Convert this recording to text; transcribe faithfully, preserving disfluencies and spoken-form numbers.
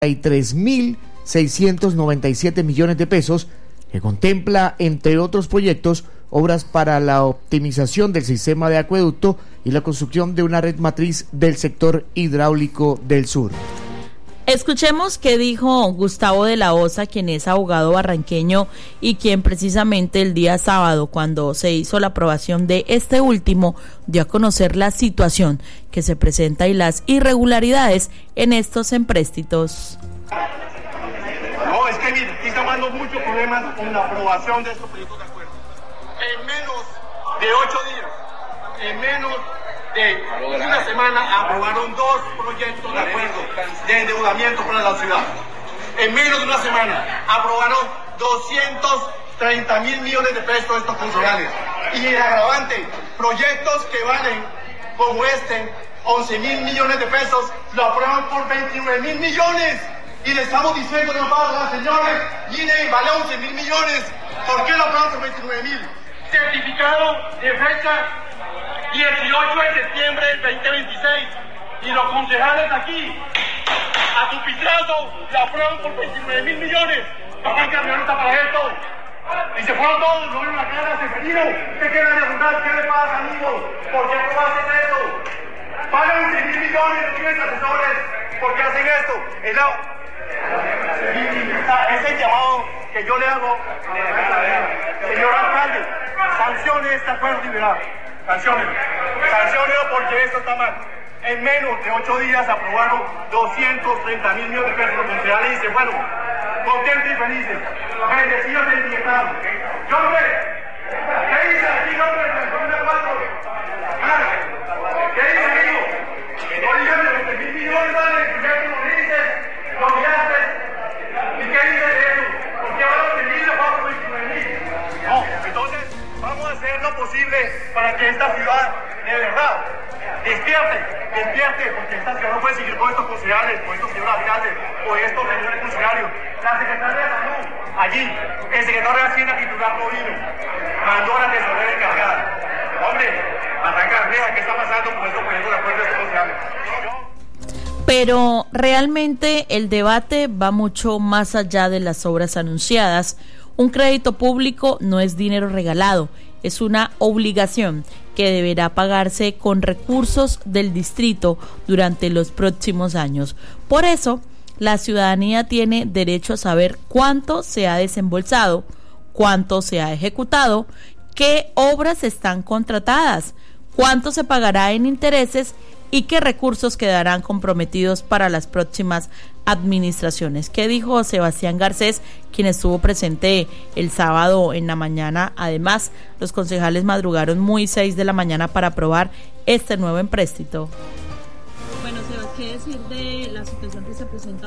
tres mil seiscientos noventa y siete millones de pesos, que contempla, entre otros proyectos, obras para la optimización del sistema de acueducto y la construcción de una red matriz del sector hidráulico del sur. Escuchemos qué dijo Gustavo de la Osa, quien es abogado barranqueño y quien precisamente el día sábado, cuando se hizo la aprobación de este último, dio a conocer la situación que se presenta y las irregularidades en estos empréstitos. No, es que mire, estamos dando muchos problemas con la aprobación de estos proyectos de acuerdo. En menos de ocho días, en menos de una semana aprobaron dos proyectos de acuerdo de endeudamiento para la ciudad. En menos de una semana aprobaron doscientos treinta mil millones de pesos estos funcionarios. Y el agravante, proyectos que valen como este once mil millones de pesos, lo aprueban por veintinueve mil millones. Y le estamos diciendo, no pasa, señores, mire, vale once mil millones. ¿Por qué lo aprueban por veintinueve mil? Certificado de fecha dieciocho de septiembre del veinte veintiséis, y los concejales aquí, a tu pitrazo, la aprueban por veintinueve mil millones. ¿Para qué cambiaron esta para esto? Y se fueron todos, no vieron la cara, se venido. ¿Qué quieren preguntar? ¿Qué le pasa, amigo? ¿Por qué no hacen eso? Pagan once mil millones, no tienen asesores. ¿Por qué hacen esto? Es la... Es el llamado que yo le hago, señor alcalde, sancione este acuerdo liberal. Sanciones, sanciones porque esto está mal. En menos de ocho días aprobaron doscientos treinta mil millones de pesos los concejales y dicen, bueno, contentos y felices, bendecidos del bienestar. ¡Hombre! ¿Qué dice aquí, hombre? ¿Qué dice, amigo? No digan de veinte mil millones, vale, ya que lo dices, lo miraste. ¿Y qué dice de eso? ¿Por qué ahora te dice bajo veintinueve mil? No, entonces vamos a hacer lo posible para que esta ciudad, de verdad, despierte, despierte, porque esta ciudad no puede seguir con estos concejales, con estos señores alcaldes, con estos señores funcionarios. La secretaria de Salud, allí, el secretario de Hacienda titular no vino, mandó a la tesorera encargada. Hombre, arranca, vea qué está pasando con estos proyectos de acuerdo de estos concejales. Pero realmente el debate va mucho más allá de las obras anunciadas. Un crédito público no es dinero regalado, es una obligación que deberá pagarse con recursos del distrito durante los próximos años. Por eso, la ciudadanía tiene derecho a saber cuánto se ha desembolsado, cuánto se ha ejecutado, qué obras están contratadas, cuánto se pagará en intereses y qué recursos quedarán comprometidos para las próximas administraciones. ¿Qué dijo Sebastián Garcés, quien estuvo presente el sábado en la mañana? Además, los concejales madrugaron muy seis de la mañana para aprobar este nuevo empréstito. Bueno, Sebas, ¿qué decir de la situación que se presenta